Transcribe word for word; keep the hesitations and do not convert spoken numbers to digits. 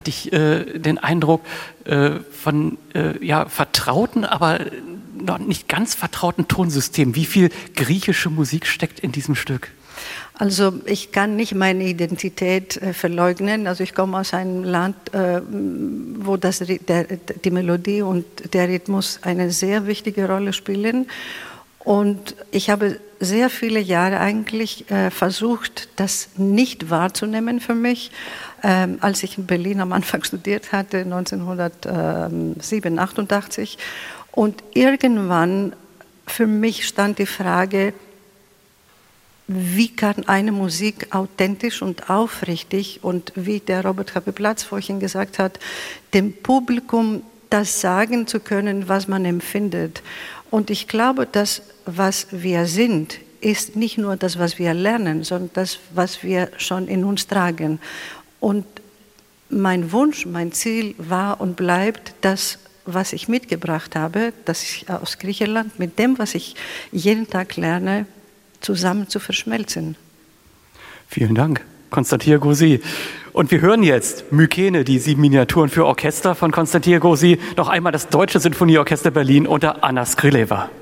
Ich äh, den Eindruck äh, von äh, ja, vertrauten, aber noch nicht ganz vertrauten Tonsystem. Wie viel griechische Musik steckt in diesem Stück? Also ich kann nicht meine Identität äh, verleugnen. Also ich komme aus einem Land, äh, wo das, der, die Melodie und der Rhythmus eine sehr wichtige Rolle spielen. Und ich habe sehr viele Jahre eigentlich äh, versucht, das nicht wahrzunehmen für mich. Ähm, als ich in Berlin am Anfang studiert hatte, neunzehnhundertsiebenundachtzig. Und irgendwann für mich stand die Frage, wie kann eine Musik authentisch und aufrichtig und wie der Robert H. Platz vorhin gesagt hat, dem Publikum das sagen zu können, was man empfindet. Und ich glaube, das, was wir sind, ist nicht nur das, was wir lernen, sondern das, was wir schon in uns tragen. Und mein Wunsch, mein Ziel war und bleibt, das, was ich mitgebracht habe, das ich aus Griechenland, mit dem, was ich jeden Tag lerne, zusammen zu verschmelzen. Vielen Dank, Konstantin Gursi. Und wir hören jetzt Mykene, die sieben Miniaturen für Orchester von Konstantin Gursi. Noch einmal das Deutsche Sinfonieorchester Berlin unter Anna Skrileva.